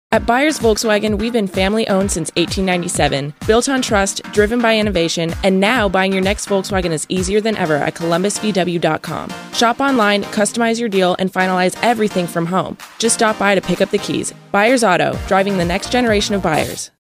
At Byers Volkswagen, we've been family-owned since 1897, built on trust, driven by innovation, and now buying your next Volkswagen is easier than ever at columbusvw.com. Shop online, customize your deal, and finalize everything from home. Just stop by to pick up the keys. Byers Auto, driving the next generation of buyers.